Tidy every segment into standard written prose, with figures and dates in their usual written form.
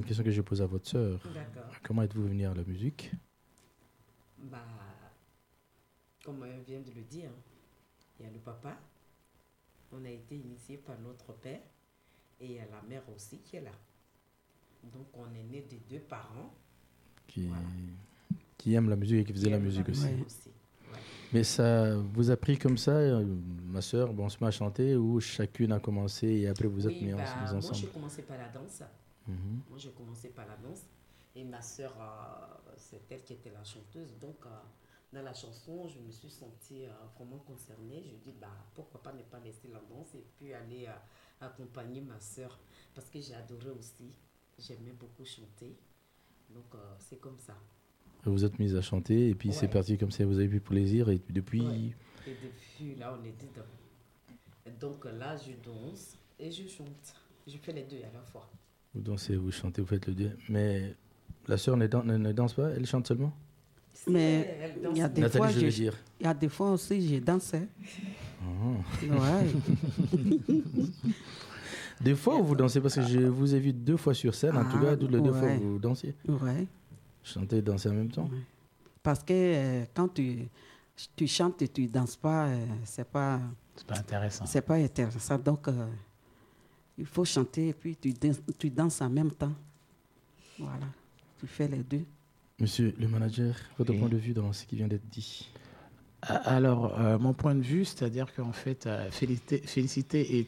Une question que je pose à votre sœur. D'accord. Comment êtes-vous venue à la musique? Bah, comme elle vient de le dire, il y a le papa. On a été initié par notre père et il y a la mère aussi qui est là. Donc, on est né des deux parents. Qui aiment la musique et qui faisaient la musique aussi. Ouais. Mais ça vous a pris comme ça, ma sœur, on se met à chanter ou chacune a commencé et après vous êtes mis ensemble? Moi, j'ai commencé par la danse. Et ma sœur, c'est elle qui était la chanteuse. Donc, dans la chanson, je me suis sentie vraiment concernée. Je dis, pourquoi pas ne pas laisser la danse et puis aller accompagner ma sœur. Parce que j'ai adoré aussi. J'aimais beaucoup chanter. Donc, c'est comme ça. Vous êtes mise à chanter et puis c'est parti comme ça. Vous avez eu plaisir et depuis... Ouais. Et depuis, là, on est dedans. Et donc, là, je danse et je chante. Je fais les deux à la fois. Vous dansez, vous chantez, vous faites le deux. Mais la sœur ne danse pas, elle chante seulement? Mais il y a des Nathalie, fois, dire. Il y a des fois aussi, je dansais. Des fois où vous dansez, parce que je vous ai vu 2 fois sur scène, en tout cas, toutes les 2 fois vous dansiez. Ouais. Chanter et danser en même temps. Ouais. Parce que quand tu chantes et tu danses pas, c'est pas intéressant. C'est pas intéressant. Donc, il faut chanter et puis tu danses en même temps. Voilà. Tu fais les deux. Monsieur le manager, votre point de vue dans ce qui vient d'être dit? Alors, mon point de vue, c'est-à-dire qu'en fait, Félicité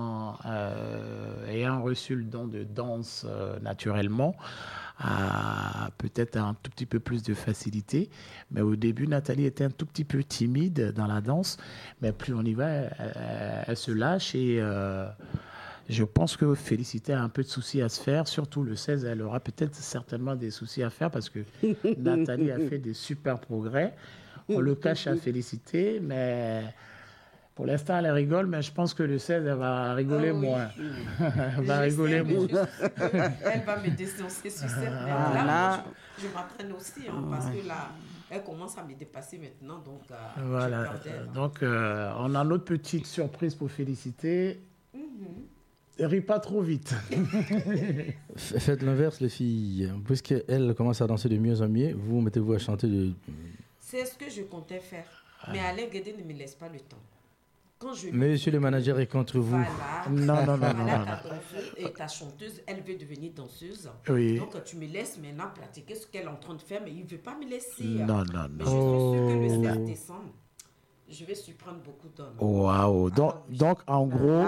ayant reçu le don de danse naturellement, a peut-être un tout petit peu plus de facilité. Mais au début, Nathalie était un tout petit peu timide dans la danse. Mais plus on y va, elle se lâche et... je pense que Félicité a un peu de soucis à se faire, surtout le 16, elle aura peut-être certainement des soucis à faire parce que Nathalie a fait des super progrès. On le cache à Félicité, mais pour l'instant, elle rigole, mais je pense que le 16, elle va rigoler moins. Elle va rigoler moins. Elle va me dénoncer sur cette là, je m'entraîne aussi, parce que là, elle commence à me dépasser maintenant, donc voilà. Donc, on a notre petite surprise pour Félicité. Ris pas trop vite. Faites l'inverse, les filles. Puisqu'elle commence à danser de mieux en mieux, vous mettez-vous à chanter de... C'est ce que je comptais faire. Mais Alain Guédé ne me laisse pas le temps. Monsieur le manager est contre vous. Voilà. Non. Ta danseuse et ta chanteuse, elle veut devenir danseuse. Oui. Donc, tu me laisses maintenant pratiquer ce qu'elle est en train de faire, mais il ne veut pas me laisser. Non. Mais je suis sûre que le 16 décembre, je vais surprendre beaucoup d'hommes. Waouh. Donc, en gros,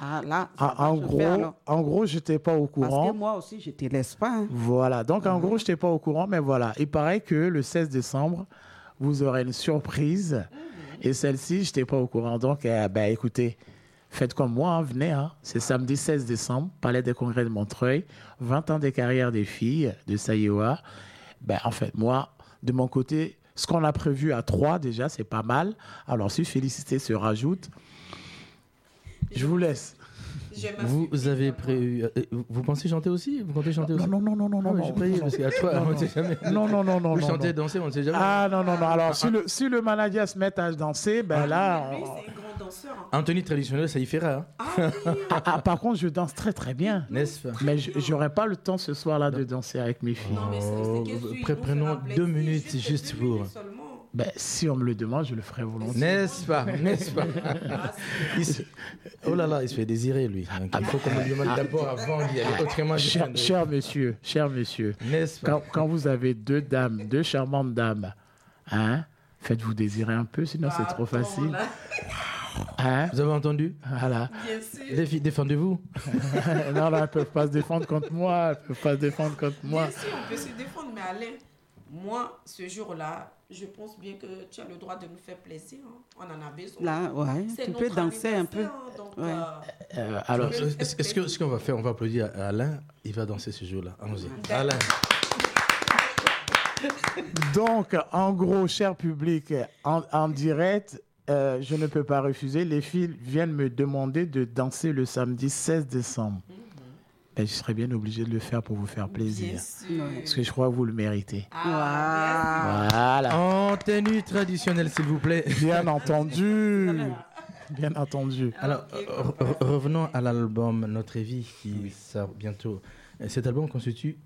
en gros, je n'étais pas au courant. Parce que moi aussi, je ne te laisse pas. Voilà. Donc, en gros, je n'étais pas au courant, mais voilà. Il paraît que le 16 décembre, vous aurez une surprise. Et celle-ci, je n'étais pas au courant. Donc, écoutez, faites comme moi, venez. C'est samedi 16 décembre, Palais des Congrès de Montreuil, 20 ans de carrière des filles de Saïoua. En fait, moi, de mon côté, ce qu'on a prévu à 3, déjà, c'est pas mal. Alors, si Félicité se rajoute, je vous laisse. Vous avez prévu... Vous pensez chanter aussi? Vous comptez chanter aussi? Non. Je payé parce qu'à toi, on ne sait jamais. Non. Vous chantez et dansez, on ne sait jamais. Ah, non. Alors, si le manager se met à danser, là... Lui, c'est un grand danseur. Anthony traditionnel, ça y fera. Par contre, je danse très, très bien. N'est-ce pas? Mais je n'aurai pas le temps ce soir-là de danser avec mes filles. Non, mais c'est prenons 2 minutes juste pour... si on me le demande, je le ferai volontiers. N'est-ce pas? Oh là là, il se fait désirer, lui. Donc, il faut qu'on me le demande d'abord avant d'y aller. Autrement, cher monsieur, n'est-ce pas? Quand vous avez 2 dames, 2 charmantes dames, faites-vous désirer un peu, sinon c'est trop facile. Vous avez entendu? Voilà. Bien sûr. Les filles, défendez-vous. Non, elles ne peuvent pas se défendre contre moi. Bien sûr, on peut se défendre, mais Alain, moi, ce jour-là, je pense bien que tu as le droit de nous faire plaisir. On en a besoin. Là, tu peux danser un peu. Donc, alors, ce qu'on va faire, on va applaudir Alain. Il va danser ce jour-là. Allons-y. Alain. Donc, en gros, cher public, en direct, je ne peux pas refuser. Les filles viennent me demander de danser le samedi 16 décembre. Je serais bien obligé de le faire pour vous faire plaisir. Parce que je crois que vous le méritez. Voilà. En tenue traditionnelle, s'il vous plaît. Bien entendu. Bien entendu. Alors, revenons à l'album Notre Vie qui sort bientôt. Et cet album constitue